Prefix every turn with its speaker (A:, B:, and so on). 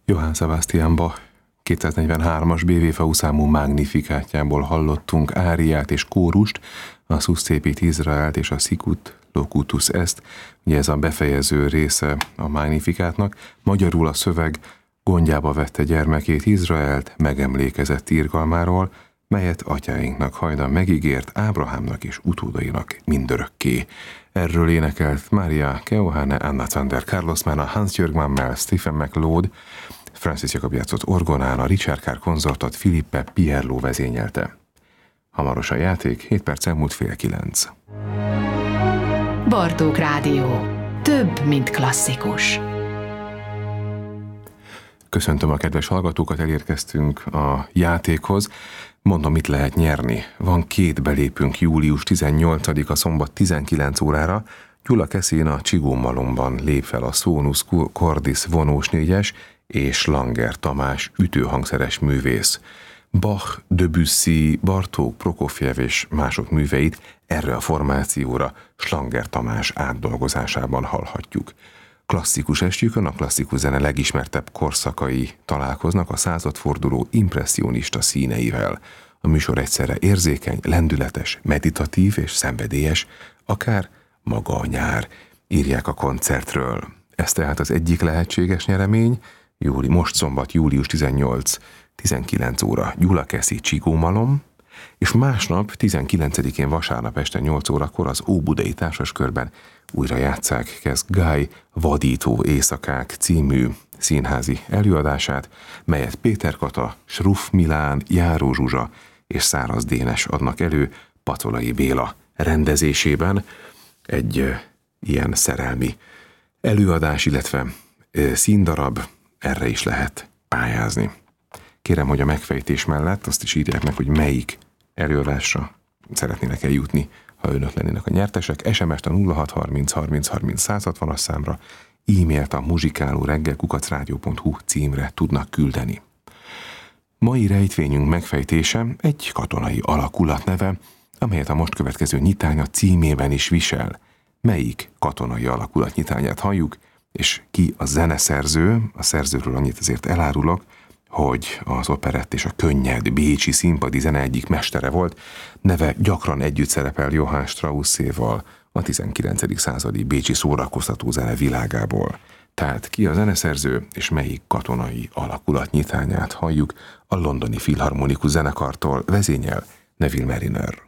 A: Johann Sebastian Bach 243-as BWV számú Magnificátjából hallottunk áriát és kórust, a Suscepit Izraelt és a Sicut Locutus Est, ugye ez a befejező része a Magnificátnak. Magyarul a szöveg gondjába vette gyermekét Izraelt, megemlékezett irgalmáról, melyet atyáinknak hajdan megígért Ábrahámnak és utódainak mindörökké. Erről énekelt Mária Keohane, Anna Zander, Carlos Mann, Hans-Jörg Mammel, Stephen McLeod, Francis Jacob játszott orgonán, a Richard Carr konzortot Philippe Pierlot vezényelte. Hamaros a játék, 7 perc elmúlt 8:30.
B: Bartók Rádió. Több, mint klasszikus.
A: Köszöntöm a kedves hallgatókat, elérkeztünk a játékhoz. Mondom, mit lehet nyerni. Van 2 belépünk július 18-a szombat 19 órára. Gyula Keszén a Csigó Malomban lép fel a Sonus Cordis vonós 4-es és Langer Tamás ütőhangszeres művész. Bach, Debussy, Bartók, Prokofjev és mások műveit erre a formációra Langer Tamás átdolgozásában hallhatjuk. Klasszikus estjükön a klasszikus zene legismertebb korszakai találkoznak a századforduló impresszionista színeivel. A műsor egyszerre érzékeny, lendületes, meditatív és szenvedélyes, akár maga a nyár, írják a koncertről. Ez tehát az egyik lehetséges nyeremény, most szombat, július 18, 19 óra Gyula Keszi Csigó Malom, és másnap 19-én vasárnap este 8 órakor az Óbudai Társaskörben újra játsszák Kesz Gály Vadító éjszakák című színházi előadását, melyet Péter Kata, Schruff Milán, Járó Zsuzsa és Száraz Dénes adnak elő Patolai Béla rendezésében. Egy ilyen szerelmi előadás, illetve színdarab, erre is lehet pályázni. Kérem, hogy a megfejtés mellett azt is írják meg, hogy melyik előadásra szeretnének eljutni, ha önök lennének a nyertesek. SMS-t a 0630 30 30 160-as számra, e-mailt a muzsikálóreggel@radio.hu címre tudnak küldeni. Mai rejtvényünk megfejtése egy katonai alakulat neve, amelyet a most következő nyitánya címében is visel. Melyik katonai alakulat nyitányát halljuk, és ki a zeneszerző? A szerzőről annyit azért elárulok, hogy az operett és a könnyed bécsi színpadi zene egyik mestere volt, neve gyakran együtt szerepel Johann Strausséval a 19. századi bécsi szórakoztató zene világából. Tehát ki a zeneszerző, és melyik katonai alakulat nyitányát halljuk a londoni filharmonikus zenekartól, vezényel Neville Marriner.